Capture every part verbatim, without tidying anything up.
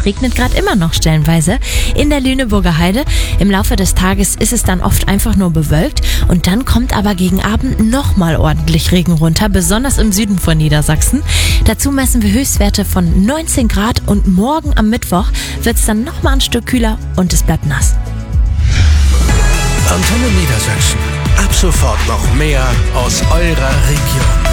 regnet gerade immer noch stellenweise in der Lüneburger Heide. Im Laufe des Tages ist es dann oft einfach nur bewölkt und dann kommt aber gegen Abend nochmal ordentlich Regen runter, besonders im Süden von Niedersachsen. Dazu messen wir Höchstwerte von neunzehn Grad und morgen am Mittwoch wird es dann nochmal ein Stück kühler und es bleibt nass. Antenne Niedersachsen. Ab sofort noch mehr aus eurer Region.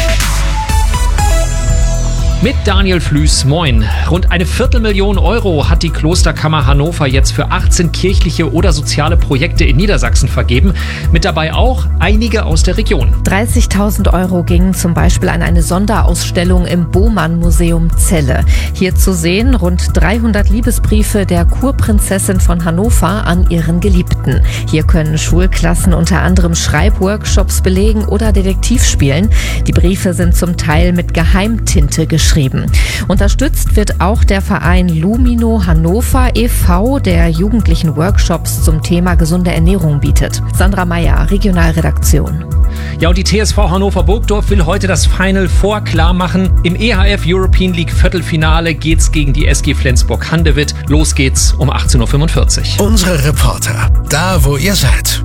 Mit Daniel Flüß, moin. Rund eine Viertelmillion Euro hat die Klosterkammer Hannover jetzt für achtzehn kirchliche oder soziale Projekte in Niedersachsen vergeben. Mit dabei auch einige aus der Region. dreißigtausend Euro gingen zum Beispiel an eine Sonderausstellung im Bohmann-Museum Celle. Hier zu sehen rund dreihundert Liebesbriefe der Kurprinzessin von Hannover an ihren Geliebten. Hier können Schulklassen unter anderem Schreibworkshops belegen oder Detektiv spielen. Die Briefe sind zum Teil mit Geheimtinte geschrieben. Unterstützt wird auch der Verein Lumino Hannover e V, der jugendlichen Workshops zum Thema gesunde Ernährung bietet. Sandra Meyer, Regionalredaktion. Ja, und die T S V Hannover Burgdorf will heute das Final Four klar machen. Im E H F European League Viertelfinale geht's gegen die S G Flensburg-Handewitt. Los geht's um achtzehn Uhr fünfundvierzig. Unsere Reporter, da wo ihr seid.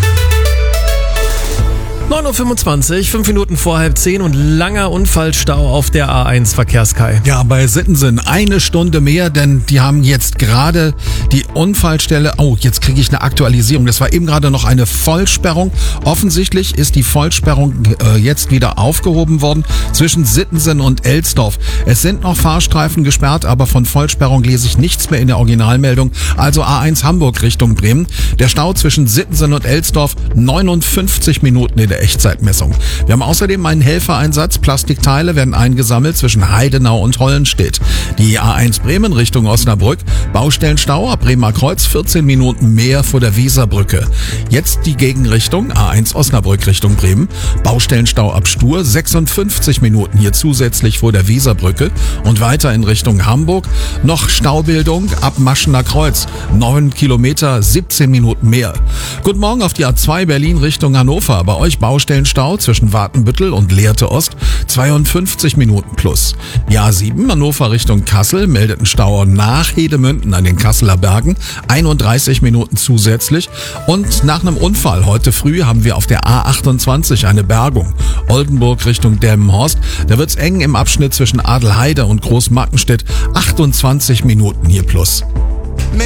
neun Uhr fünfundzwanzig, fünf Minuten vor halb zehn und langer Unfallstau auf der A eins Verkehrskai. Ja, bei Sittensen eine Stunde mehr, denn die haben jetzt gerade die Unfallstelle, oh, jetzt kriege ich eine Aktualisierung, das war eben gerade noch eine Vollsperrung. Offensichtlich ist die Vollsperrung äh, jetzt wieder aufgehoben worden zwischen Sittensen und Elsdorf. Es sind noch Fahrstreifen gesperrt, aber von Vollsperrung lese ich nichts mehr in der Originalmeldung. Also A eins Hamburg Richtung Bremen. Der Stau zwischen Sittensen und Elsdorf neunundfünfzig Minuten in der Echtzeitmessung. Wir haben außerdem einen Helfereinsatz. Plastikteile werden eingesammelt zwischen Heidenau und Hollenstedt. Die A eins Bremen Richtung Osnabrück. Baustellenstau ab Bremer Kreuz vierzehn Minuten mehr vor der Weserbrücke. Jetzt die Gegenrichtung A eins Osnabrück Richtung Bremen. Baustellenstau ab Stur sechsundfünfzig Minuten hier zusätzlich vor der Weserbrücke. Und weiter in Richtung Hamburg noch Staubildung ab Maschener Kreuz. neun Kilometer, siebzehn Minuten mehr. Guten Morgen auf die A zwei Berlin Richtung Hannover. Bei euch Baustellenstau zwischen Watenbüttel und Lehrte Ost, zweiundfünfzig Minuten plus. Die A sieben Hannover Richtung Kassel meldet einen Stau nach Hedemünden an den Kasseler Bergen, einunddreißig Minuten zusätzlich. Und nach einem Unfall heute früh haben wir auf der A achtundzwanzig eine Bergung. Oldenburg Richtung Delmenhorst, da wird's eng im Abschnitt zwischen Adelheide und Großmarkenstedt, achtundzwanzig Minuten hier plus.